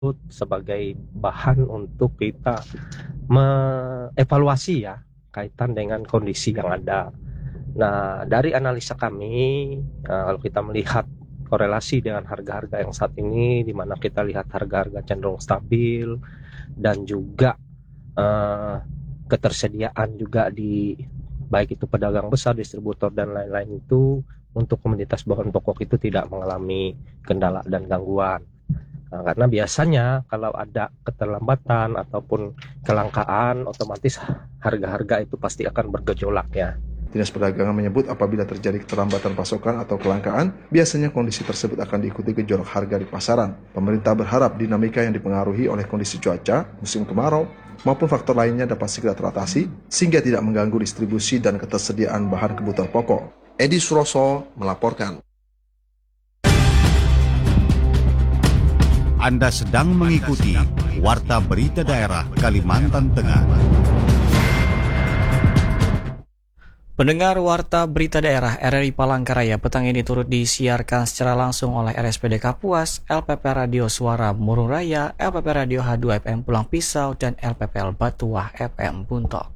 sebagai bahan untuk kita mengevaluasi ya kaitan dengan kondisi yang ada. Nah, dari analisa kami, kalau kita melihat korelasi dengan harga-harga yang saat ini, di mana kita lihat harga-harga cenderung stabil dan juga ketersediaan juga di baik itu pedagang besar, distributor dan lain-lain itu untuk komoditas bahan pokok itu tidak mengalami kendala dan gangguan. Nah, karena biasanya kalau ada keterlambatan ataupun kelangkaan, otomatis harga-harga itu pasti akan bergejolak ya. Dinas Perdagangan menyebut apabila terjadi keterlambatan pasokan atau kelangkaan, biasanya kondisi tersebut akan diikuti gejolak harga di pasaran. Pemerintah berharap dinamika yang dipengaruhi oleh kondisi cuaca, musim kemarau, maupun faktor lainnya dapat segera teratasi, sehingga tidak mengganggu distribusi dan ketersediaan bahan kebutuhan pokok. Edi Suroso melaporkan. Anda sedang mengikuti Warta Berita Daerah Kalimantan Tengah. Pendengar Warta Berita Daerah RRI Palangkaraya petang ini turut disiarkan secara langsung oleh RSPD Kapuas, LPP Radio Suara Murung Raya, LPP Radio H2 FM Pulang Pisau, dan LPPL Batuah FM Buntok.